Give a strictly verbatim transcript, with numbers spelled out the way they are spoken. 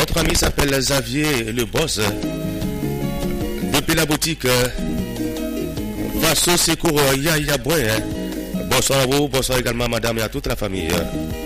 Notre ami s'appelle Xavier, le boss. Depuis la boutique Vasso Secours Yaya Boy. Bonsoir à vous, bonsoir également à madame et à toute la famille.